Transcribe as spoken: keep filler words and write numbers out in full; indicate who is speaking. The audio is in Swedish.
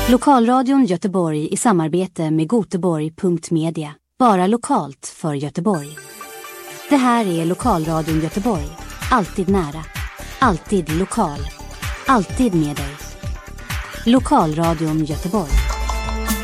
Speaker 1: Lokalradion Göteborg i samarbete med Göteborg punkt media. Bara lokalt för Göteborg. Det här är Lokalradion Göteborg. Alltid nära. Alltid lokal. Alltid med dig. Lokalradion Göteborg.